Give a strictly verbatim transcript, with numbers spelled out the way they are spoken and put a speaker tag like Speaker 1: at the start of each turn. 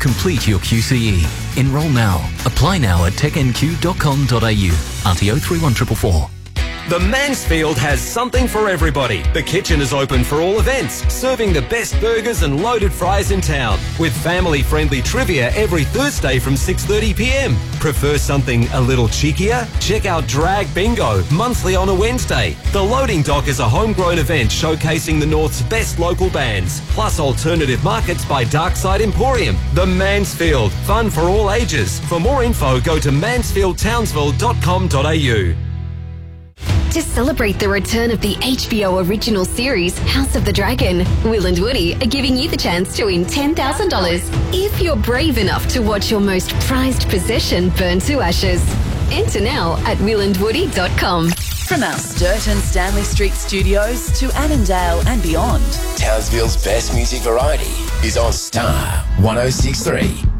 Speaker 1: complete your Q C E. Enrol now. Apply now at tech n q dot com dot a u. R T O three one four four four.
Speaker 2: The Mansfield has something for everybody. The kitchen is open for all events, serving the best burgers and loaded fries in town, with family-friendly trivia every Thursday from six thirty p m. Prefer something a little cheekier? Check out Drag Bingo, monthly on a Wednesday. The Loading Dock is a homegrown event showcasing the North's best local bands, plus alternative markets by Darkside Emporium. The Mansfield, fun for all ages. For more info, go to mansfield townsville dot com dot a u.
Speaker 3: To celebrate the return of the H B O original series House of the Dragon, Will and Woody are giving you the chance to win ten thousand dollars if you're brave enough to watch your most prized possession burn to ashes. Enter now at will and woody dot com.
Speaker 4: From our Sturton Stanley Street studios to Annandale and beyond,
Speaker 5: Townsville's best music variety is on Star one oh six point three.